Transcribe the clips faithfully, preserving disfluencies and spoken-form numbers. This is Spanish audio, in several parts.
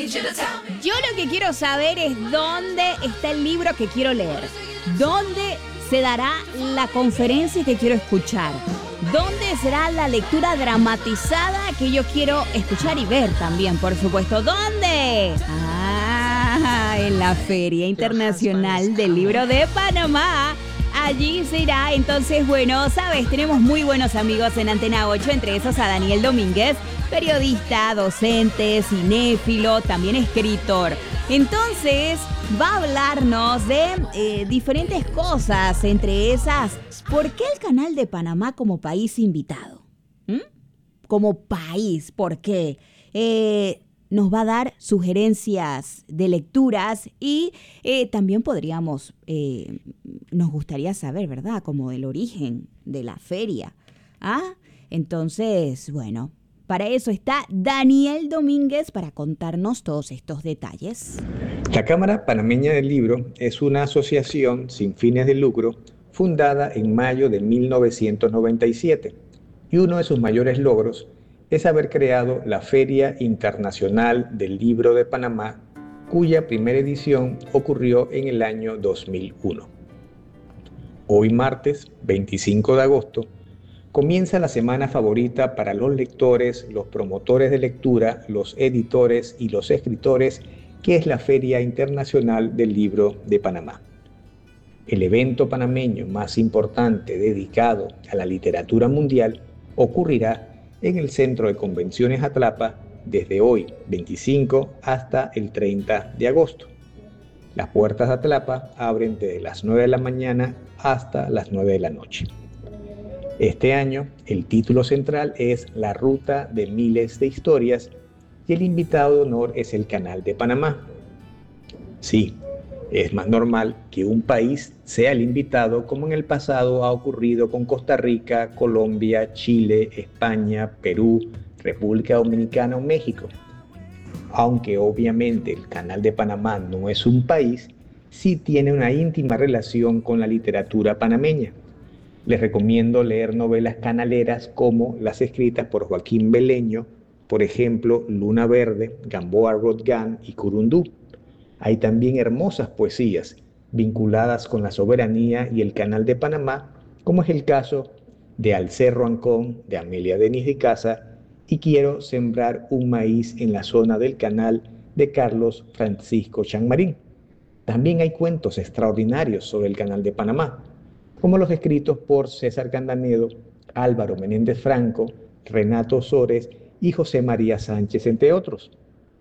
Yo lo que quiero saber es dónde está el libro que quiero leer. ¿Dónde se dará la conferencia que quiero escuchar? ¿Dónde será la lectura dramatizada que yo quiero escuchar y ver también, por supuesto? ¿Dónde? Ah, en la Feria Internacional del Libro de Panamá. Allí será. Entonces, bueno, sabes, tenemos muy buenos amigos en Antena ocho, entre esos a Daniel Domínguez, periodista, docente, cinéfilo, también escritor. Entonces, va a hablarnos de eh, diferentes cosas, entre esas, ¿por qué el Canal de Panamá como país invitado? ¿Mm? Como país, ¿por qué? Eh... Nos va a dar sugerencias de lecturas y eh, también podríamos, eh, nos gustaría saber, ¿verdad? Como el origen de la feria. ¿Ah? Entonces, bueno, para eso está Daniel Domínguez para contarnos todos estos detalles. La Cámara Panameña del Libro es una asociación sin fines de lucro fundada en mayo de mil novecientos noventa y siete y uno de sus mayores logros es haber creado la Feria Internacional del Libro de Panamá, cuya primera edición ocurrió en el año dos mil uno. Hoy martes, veinticinco de agosto, comienza la semana favorita para los lectores, los promotores de lectura, los editores y los escritores, que es la Feria Internacional del Libro de Panamá. El evento panameño más importante dedicado a la literatura mundial ocurrirá en el Centro de Convenciones Atlapa desde hoy, veinticinco, hasta el treinta de agosto. Las puertas de Atlapa abren desde las nueve de la mañana hasta las nueve de la noche. Este año, el título central es La Ruta de Miles de Historias y el invitado de honor es el Canal de Panamá. Sí, es más normal que un país sea el invitado, como en el pasado ha ocurrido con Costa Rica, Colombia, Chile, España, Perú, República Dominicana o México. Aunque obviamente el Canal de Panamá no es un país, sí tiene una íntima relación con la literatura panameña. Les recomiendo leer novelas canaleras como las escritas por Joaquín Beleño, por ejemplo, Luna Verde, Gamboa Rodgan y Curundú. Hay también hermosas poesías vinculadas con la soberanía y el Canal de Panamá, como es el caso de Al Cerro Ancón, de Amelia Denis de Casa, y Quiero sembrar un maíz en la zona del canal, de Carlos Francisco Chanmarín. También hay cuentos extraordinarios sobre el Canal de Panamá, como los escritos por César Candanedo, Álvaro Menéndez Franco, Renato Osores y José María Sánchez, entre otros.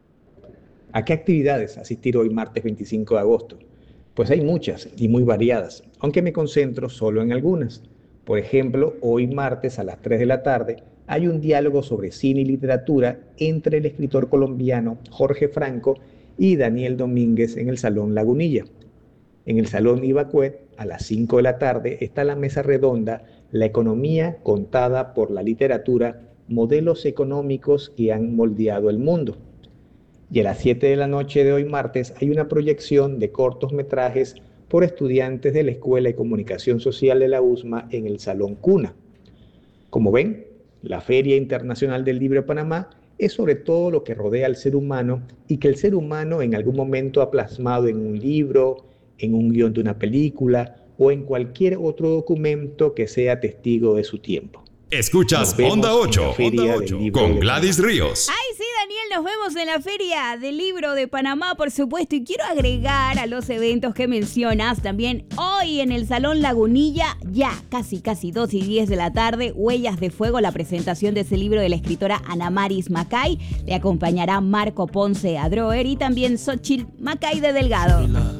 ¿A qué actividades asistir hoy martes veinticinco de agosto? Pues hay muchas y muy variadas, aunque me concentro solo en algunas. Por ejemplo, hoy martes a las tres de la tarde hay un diálogo sobre cine y literatura entre el escritor colombiano Jorge Franco y Daniel Domínguez en el Salón Lagunilla. En el Salón Ibacuet, a las cinco de la tarde, está la mesa redonda La economía contada por la literatura, modelos económicos que han moldeado el mundo. Y a las siete de la noche de hoy martes hay una proyección de cortometrajes por estudiantes de la Escuela de Comunicación Social de la U S M A en el Salón Cuna. Como ven, la Feria Internacional del Libro de Panamá es sobre todo lo que rodea al ser humano y que el ser humano en algún momento ha plasmado en un libro, en un guión de una película o en cualquier otro documento que sea testigo de su tiempo. Escuchas Onda ocho, Onda ocho con Gladys Ríos. Ay, sí, Daniel, nos vemos en la Feria del Libro de Panamá, por supuesto. Y quiero agregar a los eventos que mencionas también hoy en el Salón Lagunilla, ya casi, casi dos y diez de la tarde, Huellas de Fuego, la presentación de ese libro de la escritora Ana Maris Macay. Le acompañará Marco Ponce Adroer y también Xochitl Macay de Delgado.